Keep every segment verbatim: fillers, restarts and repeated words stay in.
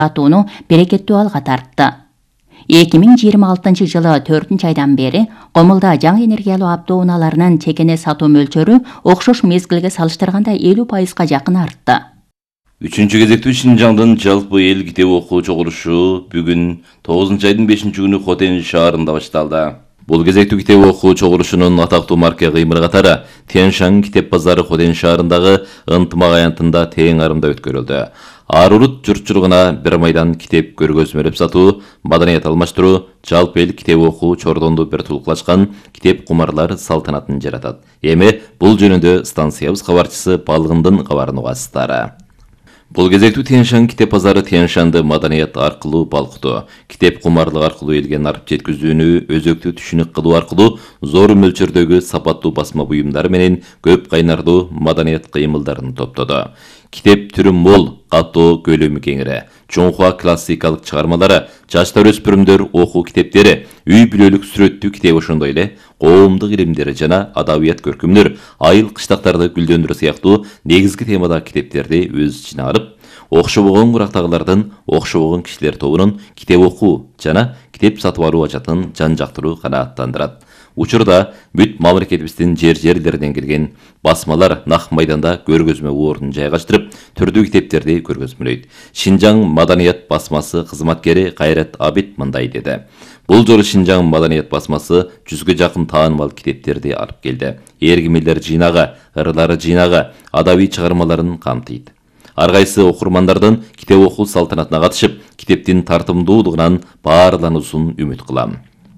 атууну берекеттүү алга тартты. эки миң жыйырма алтынчы жылы төртүнчү айдан бери Комулда жаңы энергиялуу автоунааларынын чекене сатуу мөлчөрү окшош мезгилге салыштырганда элүү пайызга жакын артты. Үчүнчү кезектүү Шинжаңдын жалпы эл китеп окуу чогулушу бүгүн тогузунчу айдын бешинчи күнү Хотен шаарында башталды. Бул кезектүү китеп окуу чогулушунун атактуу марка кыймыры катары Тянь-Шань китеп базары Хотен шаарындагы ынтымак аянтында тең арымда өткөрүлдү. Ар урут журтчулугуна бир майдан китеп көргөзмөлөп сатуу, маданият алмаштыруу, жалпы эл китеп окуу чордонду бир тулкулашкан китеп кумарлар салтанатын жаратат. Эми бул жөнүндө станциябыз кабарчысы Балгындын кабарын угасыздар. Бул кезектүү Тянь-Шань китеп базары Тянь-Шанды маданият аркылуу балкытуу, китеп кумарлык аркылуу элге нарып жеткизүүнү өзөктүү түшүнүк кылуу аркылуу зор мөлчөрдөгү сапаттуу басма буюмдары менен көп кайнардуу маданият кыймылдарын топтоду. Китеп түрү мол, катуу, көлөмү кеңири, чоңхуа классикалык чыгармалары, жаштар өспүрүмдөр окуу китептери, үй бүлөлүк сүрөттүү китеп ошондой эле коомдук илимдер жана адабият көркөмдөр, айыл кыштактарды гүлдөндүрүү сыяктуу негизги темадагы китептерди өз ичине алып, окшобогон курактагылардын окшобогон кишилер тобунун китеп окуу жана китеп сатып алуу ажатын жан жактыруу канааттандырат. Учурда бүт мамлекетибиздин жер-жерлеринен келген басмалар нак майданда көргөзмө ордун жайгаштырып, түрдүү китептерди көргөзмөлөйт. Шинжаң маданият басмасы кызматкери Кайрат Абид мындай деди. Бул жолу Шинжаң маданият басмасы жүзгө жакын таанымал китептерди алып келди. Эргимелер жыйнагы, ырлары жыйнагы, адабий чыгармаларын камтыйт. Ар кайсы окурмандардын китеп окуу салтанатына катышып, китептин тартымдуулугунан баарлануусун үмүт кылам.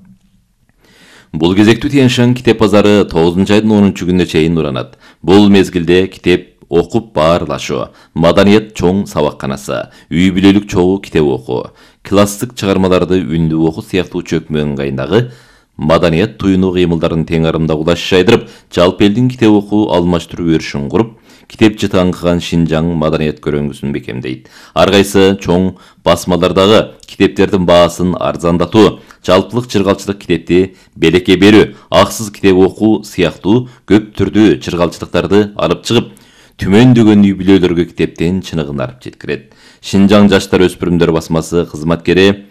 Бул кезектүү Тянь-Шань китеп базары тогузунчу айдын онунчу күнүнө чейин уранат. Бул мезгилде китеп окуп баарлашуу, маданият чоң сабакканасы, үй бүлөлүк чогуу китеп окуу, классик чыгармаларды үндүү окуу сыяктуу чөкмө ыңгайындагы маданият туюнуу кыймылдарын тең арымда улаш жайдырып, жалпы элдин китеп окуу алмаштыруу өрүшүн куруп, китеп жытаңкыган Шинжаң маданият көрөңгүсүн бекемдейт. Ар кайсы чоң басмалардагы китептердин баасын арзандатуу, жалпылык чыргалчылык китепти белекке берүү, аксыз китеп окуу сыяктуу көп түрдүү чыргалчылыктарды алып чыгып, түмөндөгөн үй бүлөлөргө китептен чыныгын арып жеткирет. Шинжаң жаштар өспүрүмдөр басмасы кызматкери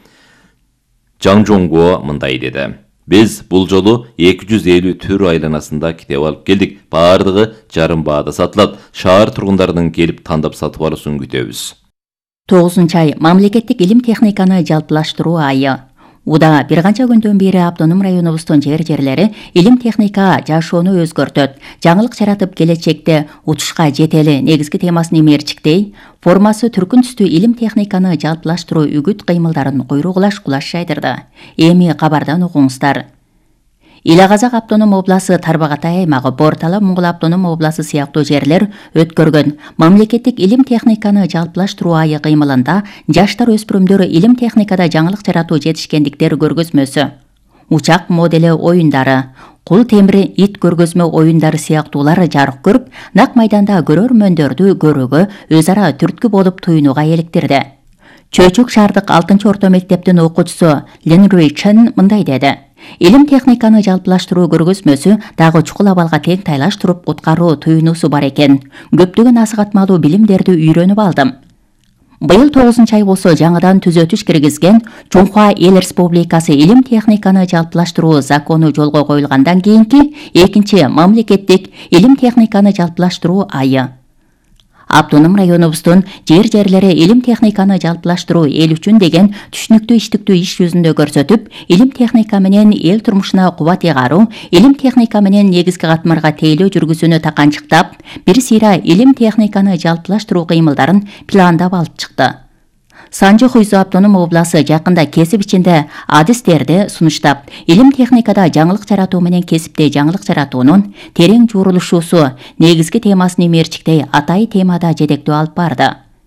Жаң Жоңго мындай деди. Биз бул жолу эки жүз элүү түр айланасында китеп алып келдик. Баардыгы жарым баада сатылат. Шаар тургундарынын келип тандап сатып алуусун күтөбүз. тогузунчу ай мамлекеттик илим техниканы жалпылаштыруу айы. Уда бир канча күндөн бери автоном районубуздун жер-жерлери илим техника жашоону өзгөртөт, жаңылык жаратып келечекте утушка жетели негизги темасын имерчиктей, формасы түркүн түстүү илим техниканы жалпылаштыруу үгүт кыймылдарын куйругулаш кулаш жайдырды. Эми кабардан угуңуздар. Ила-Казак автоном обласы Тарбағатай аймагы, Бортала Моңгол автоном обласы сыяктуу жерлер өткөргөн мамлекеттик илим техниканы жалпылаштыруу айы кыймылында жаштар өспүрүмдөр илим техникада жаңылык жаратуу жетишкендиктер көргөзмөсү, учак модели оюндары, кул темири ит көргөзмө оюндары сыяктуулар жарык көрүп, нак майданда көрөрмөндөрдү көрүүгө өз ара түрткү болуп туюнууга электирди. Чөчүк шаардык алтынчы орто мектептин окуучусу Лин Руй Чен мындай деди. Илим техниканы жалпылаштыруу көргөзмөсү дагы чукул абалга тең тайлаштырып куткаруу туюнуусу бар экен. Көптөгөн асыгатмалуу билимдерди үйрөнүп алдым. Быйыл тогузунчу ай болсо жаңыдан түзөтүш киргизген Чоңхуа Эл Республикасы илим техниканы жалпылаштыруу закону жолго коюлгандан кийинки экинчи мамлекеттик илим техниканы жалпылаштыруу айы. Автоном районубуздун жер-жерлери илим техниканы жалпылаштыруу эл үчүн деген түшүнүктүү иштиктүү иш жүзүндө көрсөтүп, илим техника менен эл турмушуна кубат ыйгаруу, илим техника менен негизги катмарга тейлөө жүргүзүүнү таканчыктап, бир сыйра илим техниканы жалпылаштыруу кыймылдарын пландап алып чыкты. Санжы Хуйзу автоном обласы жакында кесип ичинде адистерди сунуштап, илим техникада жаңылык жаратуу менен кесипте жаңылык жаратуунун терең жуурулушуусу негизги темасын имерчиктей атай темада жетектөө алып барды.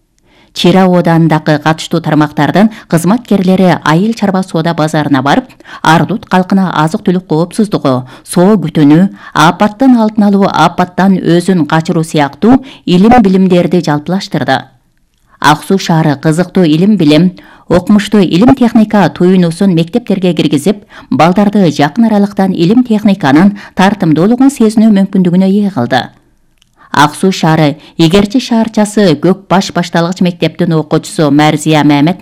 Чира оодандагы катыштуу тармактардын кызматкерлери айыл чарба соода базарына барып, ардут калкына азык-түлүк коопсуздугу, соо күтүүнү, апаттын алдын алуу, апаттан өзүн качыруу сыяктуу илим билимдерди жалпылаштырды. Аксу шаары кызыктуу илим билим, окумуштуу илим техника туюнуусун мектептерге киргизип, балдарды жакын аралыктан илим техниканын тартымдуулугун сезинүү мүмкүндүгүнө ээ кылды. Аксу шаары Игерчи шаарчасы Көк баш башталгыч мектептин окуучусу Мәрзия Мамет